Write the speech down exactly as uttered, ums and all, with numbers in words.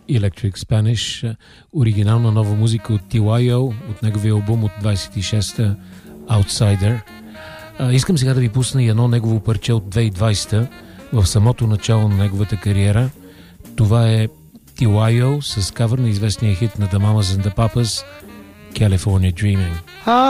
Electric Spanish, оригинална нова музика от Ти Уай О, от неговия албум от двайсет и шеста Outsider. А, искам сега да ви пусна и едно негово парче от две хиляди и двайсета, в самото начало на неговата кариера. Това е Ти Уай О с кавър на известния хит на The Mamas and the Papas, California Dreaming.